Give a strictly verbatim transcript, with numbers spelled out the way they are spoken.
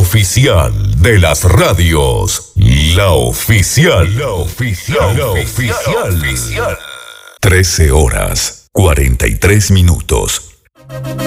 oficial de las radios. La oficial. La oficial. La oficial. trece horas, cuarenta y tres minutos.